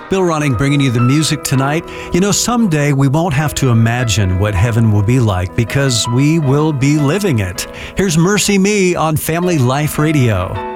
Bill Ronning bringing you the music tonight. You know, someday we won't have to imagine what heaven will be like because we will be living it. Here's Mercy Me on Family Life Radio.